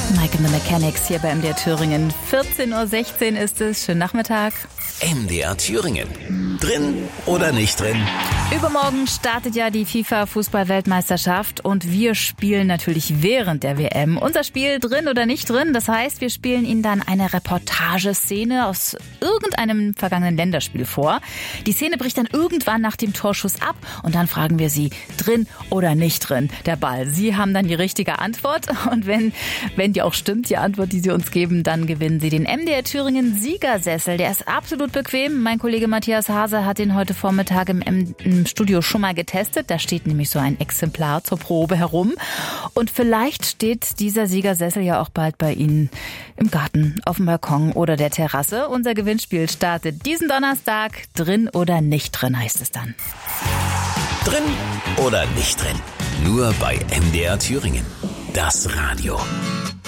Mike and the Mechanics hier bei MDR Thüringen. 14:16 Uhr ist es. Schönen Nachmittag. MDR Thüringen. Drin oder nicht drin? Übermorgen startet ja die FIFA-Fußball-Weltmeisterschaft und wir spielen natürlich während der WM unser Spiel drin oder nicht drin. Das heißt, wir spielen Ihnen dann eine Reportageszene aus irgendeinem vergangenen Länderspiel vor. Die Szene bricht dann irgendwann nach dem Torschuss ab und dann fragen wir Sie, drin oder nicht drin, der Ball. Sie haben dann die richtige Antwort und wenn die auch stimmt, die Antwort, die Sie uns geben, dann gewinnen Sie den MDR Thüringen Siegersessel. Der ist absolut bequem. Mein Kollege Matthias Hase hat den heute Vormittag im Studio schon mal getestet. Da steht nämlich so ein Exemplar zur Probe herum. Und vielleicht steht dieser Siegersessel ja auch bald bei Ihnen im Garten, auf dem Balkon oder der Terrasse. Unser Gewinnspiel startet diesen Donnerstag. Drin oder nicht drin heißt es dann. Drin oder nicht drin? Nur bei MDR Thüringen. Das Radio.